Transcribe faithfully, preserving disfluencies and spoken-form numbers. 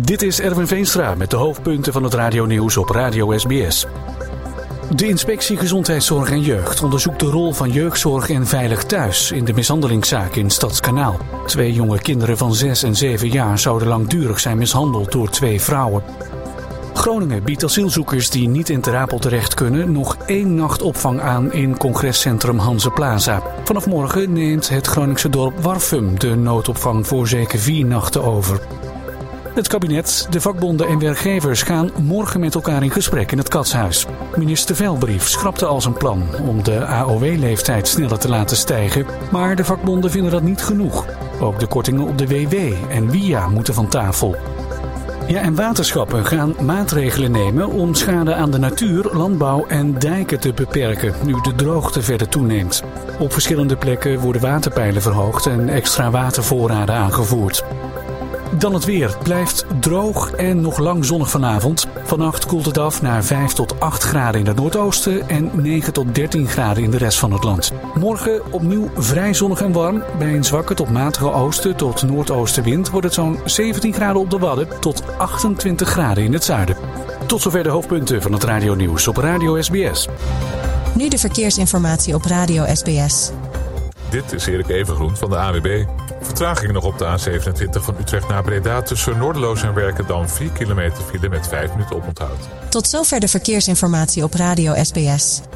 Dit is Erwin Veenstra met de hoofdpunten van het radionieuws op Radio S B S. De Inspectie Gezondheidszorg en Jeugd onderzoekt de rol van jeugdzorg en Veilig Thuis in de mishandelingszaak in Stadskanaal. Twee jonge kinderen van zes en zeven jaar zouden langdurig zijn mishandeld door twee vrouwen. Groningen biedt asielzoekers die niet in Ter Apel terecht kunnen nog één nacht opvang aan in congrescentrum Hanse Plaza. Vanaf morgen neemt het Groningse dorp Warffum de noodopvang voor zeker vier nachten over. Het kabinet, de vakbonden en werkgevers gaan morgen met elkaar in gesprek in het Katshuis. Minister Velbrief schrapte al zijn plan om de A O W-leeftijd sneller te laten stijgen, maar de vakbonden vinden dat niet genoeg. Ook de kortingen op de W W en W I A moeten van tafel. Ja, en waterschappen gaan maatregelen nemen om schade aan de natuur, landbouw en dijken te beperken, nu de droogte verder toeneemt. Op verschillende plekken worden waterpeilen verhoogd en extra watervoorraden aangevoerd. Dan het weer. Het blijft droog en nog lang zonnig vanavond. Vannacht koelt het af naar vijf tot acht graden in het noordoosten en negen tot dertien graden in de rest van het land. Morgen opnieuw vrij zonnig en warm. Bij een zwakke tot matige oosten tot noordoostenwind wordt het zo'n zeventien graden op de Wadden tot achtentwintig graden in het zuiden. Tot zover de hoofdpunten van het radionieuws op Radio S B S. Nu de verkeersinformatie op Radio S B S. Dit is Erik Evengroen van de A W B. Vertraging nog op de A zevenentwintig van Utrecht naar Breda tussen Noorderloos en Werkendam vier kilometer file met vijf minuten oponthoud. Tot zover de verkeersinformatie op Radio S B S.